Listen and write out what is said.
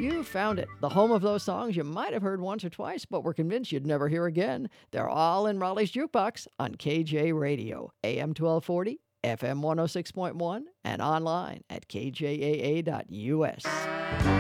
You found it, the home of those songs you might have heard once or twice, but were convinced you'd never hear again. They're all in Raleigh's Jukebox on KJ Radio, AM 1240, FM 106.1, and online at kjaa.us.